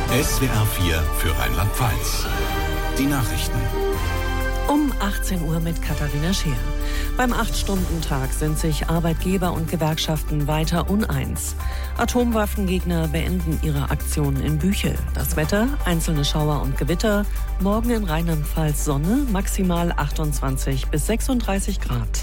SWR 4 für Rheinland-Pfalz. Die Nachrichten. Um 18 Uhr mit Katharina Scheer. Beim 8-Stunden-Tag sind sich Arbeitgeber und Gewerkschaften weiter uneins. Atomwaffengegner beenden ihre Aktionen in Büchel. Das Wetter, einzelne Schauer und Gewitter. Morgen in Rheinland-Pfalz Sonne, maximal 28 bis 36 Grad.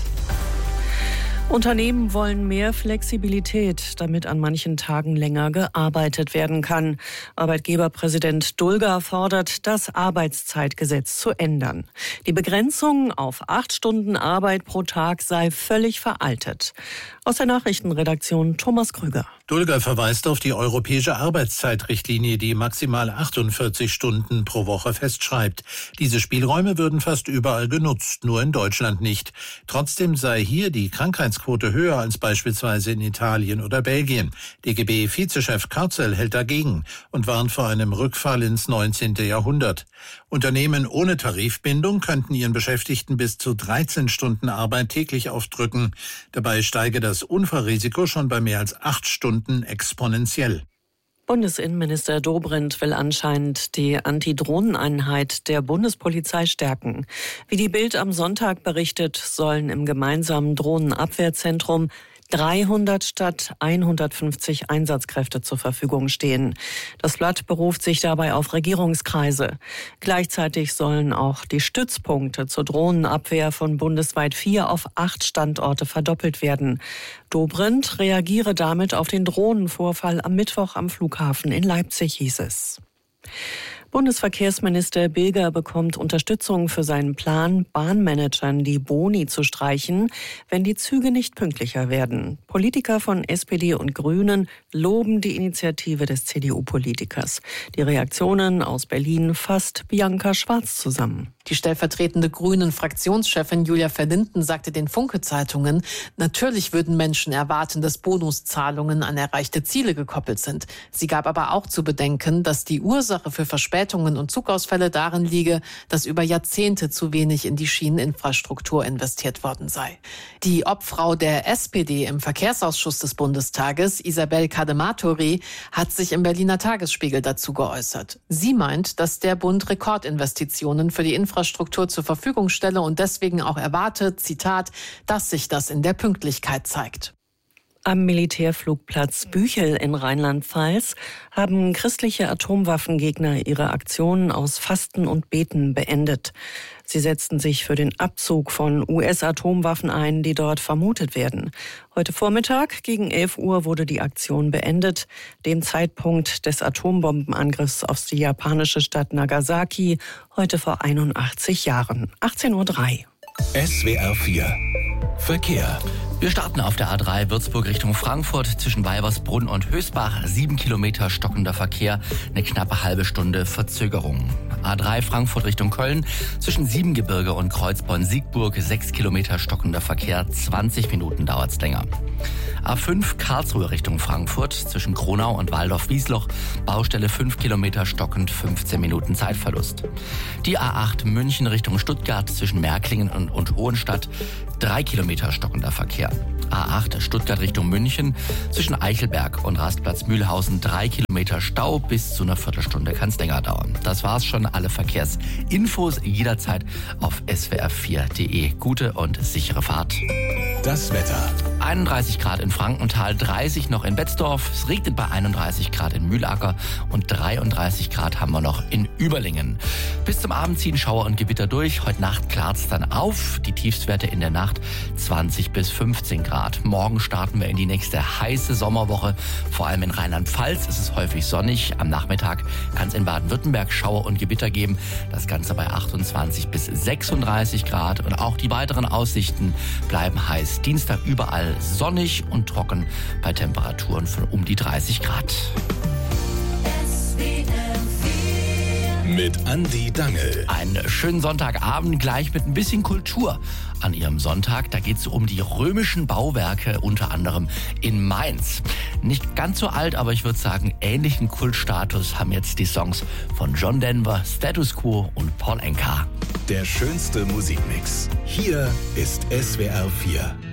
Unternehmen wollen mehr Flexibilität, damit an manchen Tagen länger gearbeitet werden kann. Arbeitgeberpräsident Dulger fordert, das Arbeitszeitgesetz zu ändern. Die Begrenzung auf 8 Stunden Arbeit pro Tag sei völlig veraltet. Aus der Nachrichtenredaktion Thomas Krüger. Dulger verweist auf die europäische Arbeitszeitrichtlinie, die maximal 48 Stunden pro Woche festschreibt. Diese Spielräume würden fast überall genutzt, nur in Deutschland nicht. Trotzdem sei hier die Krankheitsquote höher als beispielsweise in Italien oder Belgien. DGB-Vizechef Karzel hält dagegen und warnt vor einem Rückfall ins 19. Jahrhundert. Unternehmen ohne Tarifbindung könnten ihren Beschäftigten bis zu 13 Stunden Arbeit täglich aufdrücken. Dabei steige das Unfallrisiko schon bei mehr als 8 Stunden exponentiell. Bundesinnenminister Dobrindt will anscheinend die Antidrohneneinheit der Bundespolizei stärken. Wie die Bild am Sonntag berichtet, sollen im gemeinsamen Drohnenabwehrzentrum 300 statt 150 Einsatzkräfte zur Verfügung stehen. Das Blatt beruft sich dabei auf Regierungskreise. Gleichzeitig sollen auch die Stützpunkte zur Drohnenabwehr von bundesweit 4 auf 8 Standorte verdoppelt werden. Dobrindt reagiere damit auf den Drohnenvorfall am Mittwoch am Flughafen in Leipzig, hieß es. Bundesverkehrsminister Bilger bekommt Unterstützung für seinen Plan, Bahnmanagern die Boni zu streichen, wenn die Züge nicht pünktlicher werden. Politiker von SPD und Grünen loben die Initiative des CDU-Politikers. Die Reaktionen aus Berlin fasst Bianca Schwarz zusammen. Die stellvertretende Grünen-Fraktionschefin Julia Verlinden sagte den Funke-Zeitungen, natürlich würden Menschen erwarten, dass Bonuszahlungen an erreichte Ziele gekoppelt sind. Sie gab aber auch zu bedenken, dass die Ursache für Verspätungen und Zugausfälle darin liege, dass über Jahrzehnte zu wenig in die Schieneninfrastruktur investiert worden sei. Die Obfrau der SPD im Verkehrsausschuss des Bundestages, Isabel Cadematori, hat sich im Berliner Tagesspiegel dazu geäußert. Sie meint, dass der Bund Rekordinvestitionen für die Infrastruktur zur Verfügung stelle und deswegen auch erwartet, Zitat, dass sich das in der Pünktlichkeit zeigt. Am Militärflugplatz Büchel in Rheinland-Pfalz haben christliche Atomwaffengegner ihre Aktionen aus Fasten und Beten beendet. Sie setzten sich für den Abzug von US-Atomwaffen ein, die dort vermutet werden. Heute Vormittag gegen 11 Uhr wurde die Aktion beendet, dem Zeitpunkt des Atombombenangriffs auf die japanische Stadt Nagasaki, heute vor 81 Jahren. 18:03 Uhr. SWR 4 Verkehr. Wir starten auf der A3 Würzburg Richtung Frankfurt zwischen Weibersbrunn und Hösbach. 7 Kilometer stockender Verkehr, eine knappe halbe Stunde Verzögerung. A3 Frankfurt Richtung Köln zwischen Siebengebirge und Kreuzborn-Siegburg. 6 Kilometer stockender Verkehr, 20 Minuten dauert's länger. A5 Karlsruhe Richtung Frankfurt zwischen Kronau und Waldorf-Wiesloch. Baustelle 5 Kilometer stockend, 15 Minuten Zeitverlust. Die A8 München Richtung Stuttgart zwischen Märklingen und Hohenstadt. 3 Kilometer stockender Verkehr. A8 Stuttgart Richtung München zwischen Eichelberg und Rastplatz Mühlhausen. 3 Kilometer Stau, bis zu einer Viertelstunde kann es länger dauern. Das war's schon. Alle Verkehrsinfos jederzeit auf swr4.de. Gute und sichere Fahrt. Das Wetter. 31 Grad in Frankenthal, 30 noch in Betzdorf. Es regnet bei 31 Grad in Mühlacker und 33 Grad haben wir noch in Überlingen. Bis zum Abend ziehen Schauer und Gewitter durch. Heute Nacht klart's dann auf. Die Tiefstwerte in der Nacht 20 bis 15 Grad. Morgen starten wir in die nächste heiße Sommerwoche. Vor allem in Rheinland-Pfalz ist es häufig sonnig. Am Nachmittag kann es in Baden-Württemberg Schauer und Gewitter geben. Das Ganze bei 28 bis 36 Grad. Und auch die weiteren Aussichten bleiben heiß. Dienstag überall sonnig und trocken bei Temperaturen von um die 30 Grad. Mit Andi Dangel. Einen schönen Sonntagabend gleich mit ein bisschen Kultur an Ihrem Sonntag. Da geht es um die römischen Bauwerke, unter anderem in Mainz. Nicht ganz so alt, aber ich würde sagen, ähnlichen Kultstatus haben jetzt die Songs von John Denver, Status Quo und Paul Anka. Der schönste Musikmix. Hier ist SWR 4.